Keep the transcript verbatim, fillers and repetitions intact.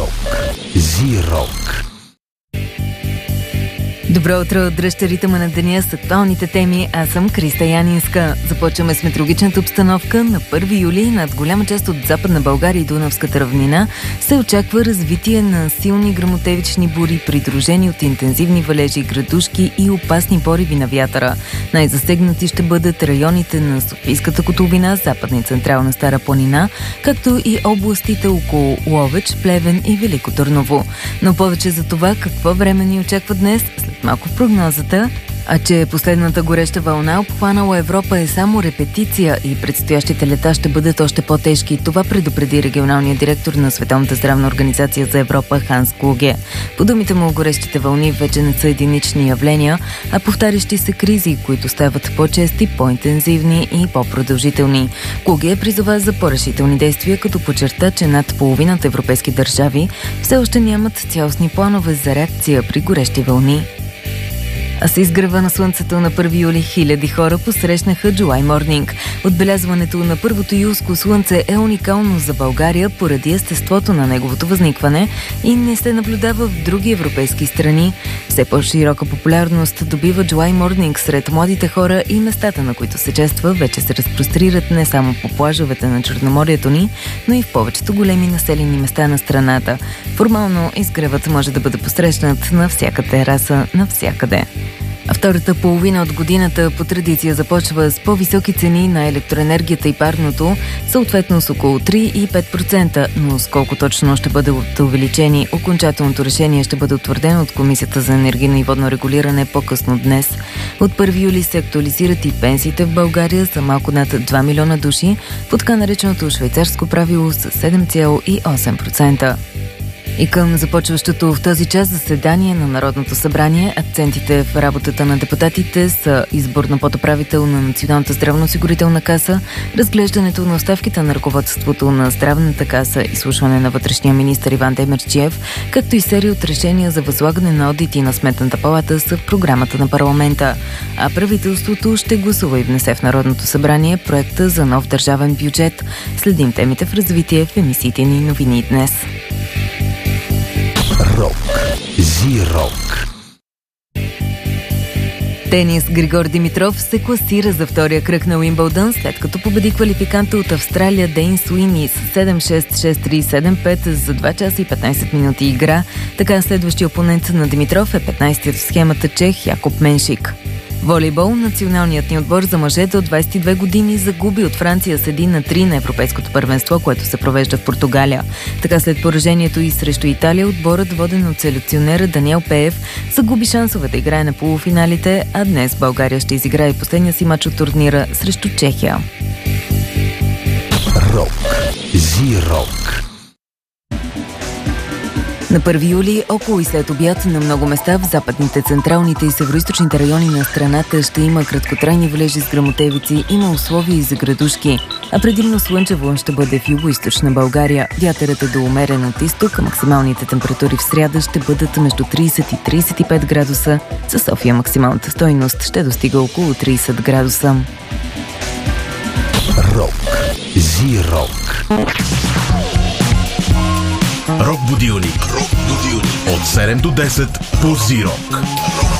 Рок. Зи-рок. Добро утро, дръжте ритъма на деня с актуалните теми. Аз съм Криста Янинска. Започваме с метеорологичната обстановка. На първи юли над голяма част от Западна България и Дунавската равнина се очаква развитие на силни гръмотевични бури, придружени от интензивни валежи, градушки и опасни пориви на вятъра. Най-засегнати ще бъдат районите на Софийската котловина, Западна и Централна Стара планина, както и областите около Ловеч, Плевен и Велико Търново. Но повече за това какво време ни очаква днес, след малко в прогнозата. А че последната гореща вълна, обхванала Европа, е само репетиция и предстоящите лета ще бъдат още по-тежки. Това предупреди регионалният директор на Световната здравна организация за Европа Ханс Клуге. По думите му, горещите вълни вече не са единични явления, а повтарящи се кризи, които стават по-чести, по-интензивни и по-продължителни. Клуге призова за по-решителни действия, като подчерта, че над половината европейски държави все още нямат цялостни планове за реакция при горещи вълни. А с изгрева на слънцето на първи юли хиляди хора посрещнаха July Morning. Отбелязването на първото юлско слънце е уникално за България поради естеството на неговото възникване и не се наблюдава в други европейски страни. Все по-широка популярност добива July Morning сред младите хора и местата, на които се чества, вече се разпрострират не само по плажовете на Черноморието ни, но и в повечето големи населени места на страната. Формално изгревът може да бъде посрещнат на всяка тераса, навсякъде. А втората половина от годината по традиция започва с по-високи цени на електроенергията и парното, съответно с около три и пет процента, но с колко точно ще бъдат увеличени, окончателното решение ще бъде утвърдено от Комисията за енергийно и водно регулиране по-късно днес. От първи юли се актуализират и пенсиите в България за малко над два милиона души, по така нареченото швейцарско правило с седем цяло и осем процента. И към започващото в този час заседание на Народното събрание, акцентите в работата на депутатите са избор на подуправител на Националната здравноосигурителна каса, разглеждането на оставките на ръководството на Здравната каса, изслушване на вътрешния министър Иван Демерджиев, както и серия от решения за възлагане на одити на Сметната палата са в програмата на парламента. А правителството ще гласува и внесе в Народното събрание проекта за нов държавен бюджет. Следим темите в развитие в емисиите ни новини днес. Рок. Зи-рок. Тенис. Григор Димитров се класира за втория кръг на Уимбълдън, след като победи квалификанта от Австралия Дейн Суини с седем шест, шест три, седем пет за два часа и петнайсет минути игра. Така следващия опонент на Димитров е петнайсетият в схемата чех Якоб Меншик. Волейбол. Националният ни отбор за мъже до двайсет и две години загуби от Франция с един на три на Европейското първенство, което се провежда в Португалия. Така след поражението и срещу Италия, отборът, воден от селекционера Даниел Пеев, загуби шансове да играе на полуфиналите, а днес България ще изиграе последния си мач от турнира срещу Чехия. Рок. Зи-рок. На първи юли, около и след обяд, на много места в западните, централните и североизточните райони на страната ще има краткотрайни валежи с гръмотевици, има условия и за градушки, а предимно слънчево ще бъде в югоизточна България. Вятърът е до умерен от изток, а максималните температури в сряда ще бъдат между трийсет и трийсет и пет градуса. Със София максималната стойност ще достига около трийсет градуса. Рок. Зи-рок. Рок будилник. Рок будилник. От седем до десет по Зи-рок.